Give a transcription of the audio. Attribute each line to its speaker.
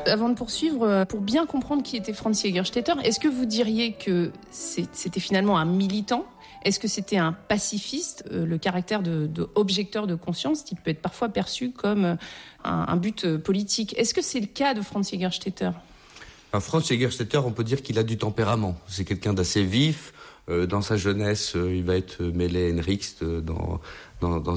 Speaker 1: Avant de poursuivre, pour bien comprendre qui était Franz Jägerstätter, est-ce que vous diriez que c'était finalement un militant ? Est-ce que c'était un pacifiste ? Le caractère de objecteur de conscience, qui peut être parfois perçu comme un but politique. Est-ce que c'est le cas de Franz Jägerstätter ?
Speaker 2: Franz Jägerstätter, on peut dire qu'il a du tempérament. C'est quelqu'un d'assez vif. Dans sa jeunesse, il va être mêlé à Henrichs dans